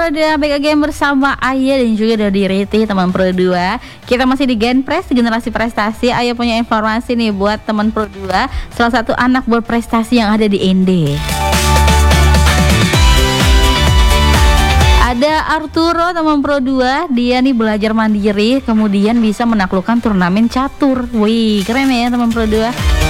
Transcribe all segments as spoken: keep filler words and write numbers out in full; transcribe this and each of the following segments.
Pro dua, baik lagi bersama Ayah dan juga Dodi Riti, teman Pro dua. Kita masih di Genpres, generasi prestasi. Ayah punya informasi nih buat teman Pro dua, salah satu anak berprestasi yang ada di N D. Ada Arturo, teman Pro dua. Dia nih belajar mandiri, kemudian bisa menaklukkan turnamen catur. Wih, keren ya teman Pro dua.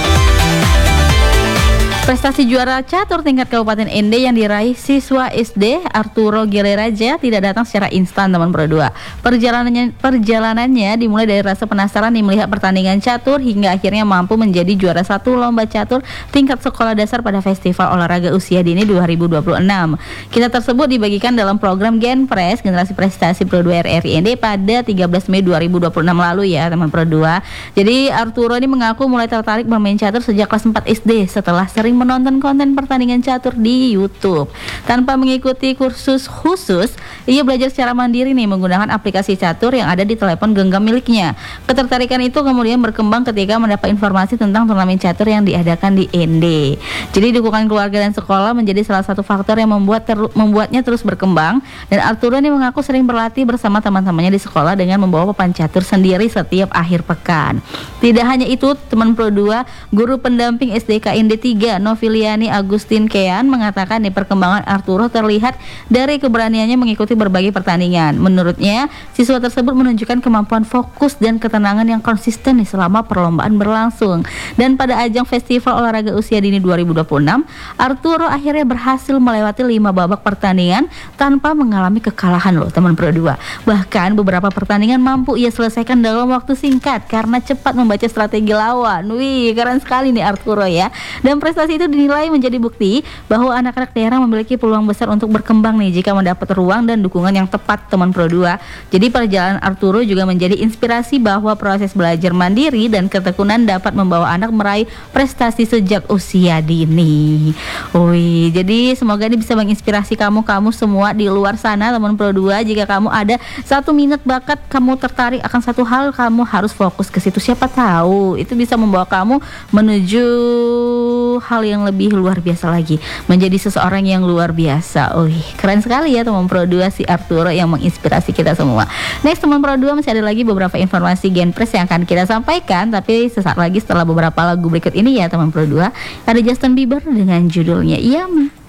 Prestasi juara catur tingkat Kabupaten N D yang diraih siswa S D Arturo Geleraja tidak datang secara instan teman Pro dua. Perjalanannya perjalanannya dimulai dari rasa penasaran nih melihat pertandingan catur hingga akhirnya mampu menjadi juara satu lomba catur tingkat sekolah dasar pada Festival Olahraga Usia Dini dua ribu dua puluh enam. Kisah tersebut dibagikan dalam program Genpres Generasi Prestasi Pro dua R R I N D pada tiga belas Mei dua ribu dua puluh enam lalu ya teman Pro dua. Jadi Arturo ini mengaku mulai tertarik bermain catur sejak kelas empat S D setelah sering menonton konten pertandingan catur di YouTube. Tanpa mengikuti kursus khusus, ia belajar secara mandiri nih menggunakan aplikasi catur yang ada di telepon genggam miliknya. Ketertarikan itu kemudian berkembang ketika mendapat informasi tentang turnamen catur yang diadakan di N D. Jadi dukungan keluarga dan sekolah menjadi salah satu faktor yang membuat ter- membuatnya terus berkembang, dan Arturo ini mengaku sering berlatih bersama teman-temannya di sekolah dengan membawa papan catur sendiri setiap akhir pekan. Tidak hanya itu, teman Pro dua, guru pendamping S D K N D tiga Noviliani Agustin Kean mengatakan nih perkembangan Arturo terlihat dari keberaniannya mengikuti berbagai pertandingan. Menurutnya, siswa tersebut menunjukkan kemampuan fokus dan ketenangan yang konsisten nih selama perlombaan berlangsung. Dan pada ajang Festival Olahraga Usia Dini dua ribu dua puluh enam, Arturo akhirnya berhasil melewati lima babak pertandingan tanpa mengalami kekalahan loh teman Pro dua. Bahkan beberapa pertandingan mampu ia selesaikan dalam waktu singkat karena cepat membaca strategi lawan. Wih, keren sekali nih Arturo ya. Dan prestasi itu dinilai menjadi bukti bahwa anak-anak daerah memiliki peluang besar untuk berkembang nih jika mendapat ruang dan dukungan yang tepat teman Pro dua. Jadi perjalanan Arturo juga menjadi inspirasi bahwa proses belajar mandiri dan ketekunan dapat membawa anak meraih prestasi sejak usia dini. Wih, jadi semoga ini bisa menginspirasi kamu-kamu semua di luar sana teman Pro dua. Jika kamu ada satu minat bakat, kamu tertarik akan satu hal, kamu harus fokus ke situ. Siapa tahu itu bisa membawa kamu menuju hal yang lebih luar biasa lagi, menjadi seseorang yang luar biasa. Wih, keren sekali ya teman Pro dua si Arturo yang menginspirasi kita semua. Next teman Pro dua, masih ada lagi beberapa informasi Genpres yang akan kita sampaikan, tapi sesaat lagi setelah beberapa lagu berikut ini ya teman Pro dua. Ada Justin Bieber dengan judulnya Yummy.